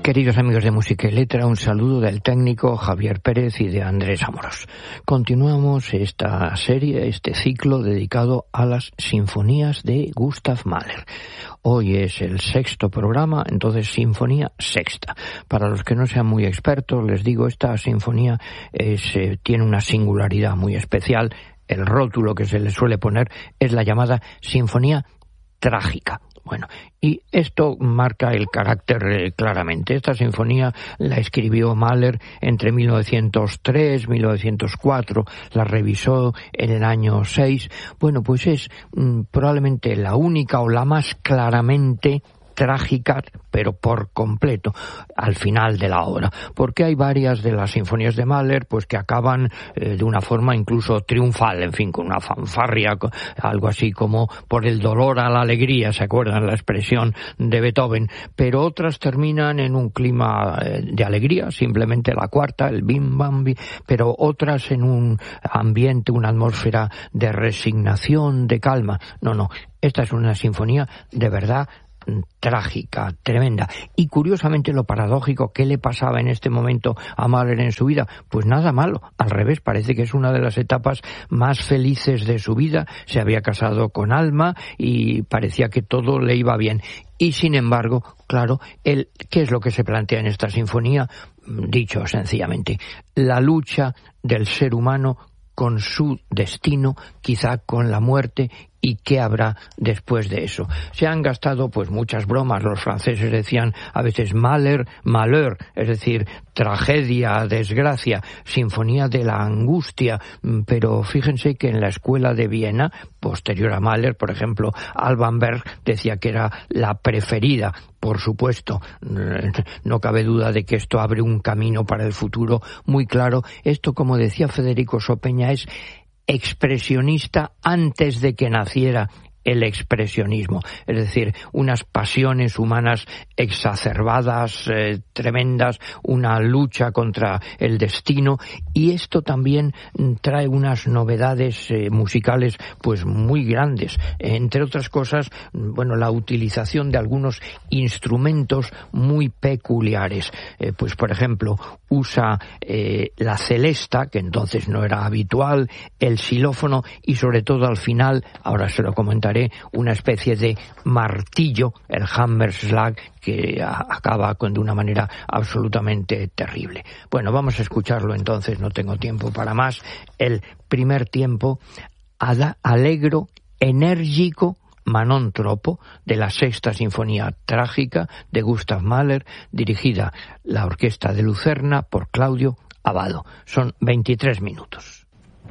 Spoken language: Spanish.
Queridos amigos de Música y Letra, un saludo del técnico Javier Pérez y de Andrés Amorós. Continuamos esta serie, este ciclo dedicado a las sinfonías de Gustav Mahler. Hoy es el 6º programa, entonces Sinfonía Sexta. Para los que no sean muy expertos, les digo, esta sinfonía tiene una singularidad muy especial. El rótulo que se le suele poner es la llamada Sinfonía Trágica. Bueno, y esto marca el carácter claramente. Esta sinfonía la escribió Mahler entre 1903 y 1904, la revisó en el año 6. Bueno, pues es probablemente la única o la más claramente trágica, pero por completo, al final de la obra, porque hay varias de las sinfonías de Mahler pues que acaban de una forma incluso triunfal, en fin, con una fanfarria, algo así como por el dolor a la alegría, ¿se acuerdan la expresión de Beethoven? Pero otras terminan en un clima de alegría, simplemente la cuarta, el bim bam bim, pero otras en un ambiente, una atmósfera de resignación, de calma. No, esta es una sinfonía de verdad trágica, tremenda. Y curiosamente lo paradójico, ¿qué le pasaba en este momento a Mahler en su vida? Pues nada malo, al revés, parece que es una de las etapas más felices de su vida. Se había casado con Alma y parecía que todo le iba bien. Y sin embargo, claro, ¿qué es lo que se plantea en esta sinfonía? Dicho sencillamente, la lucha del ser humano con su destino, quizá con la muerte, y qué habrá después de eso. Se han gastado pues muchas bromas, los franceses decían a veces Mahler, malheur, es decir, tragedia, desgracia, sinfonía de la angustia, pero fíjense que en la escuela de Viena, posterior a Mahler, por ejemplo, Alban Berg decía que era la preferida. Por supuesto, no cabe duda de que esto abre un camino para el futuro muy claro. Esto, como decía Federico Sopeña, es expresionista antes de que naciera el expresionismo, es decir, unas pasiones humanas exacerbadas, tremendas, una lucha contra el destino, y esto también trae unas novedades musicales pues muy grandes, entre otras cosas, bueno, la utilización de algunos instrumentos muy peculiares, pues por ejemplo usa la celesta, que entonces no era habitual, el xilófono y sobre todo al final, ahora se lo comentaré, una especie de martillo, el Hammerschlag, que acaba de una manera absolutamente terrible. Bueno, vamos a escucharlo entonces, no tengo tiempo para más. El primer tiempo, alegro, enérgico, Manon Troppo, de la Sexta Sinfonía Trágica de Gustav Mahler, dirigida la Orquesta de Lucerna por Claudio Abbado. Son 23 minutos.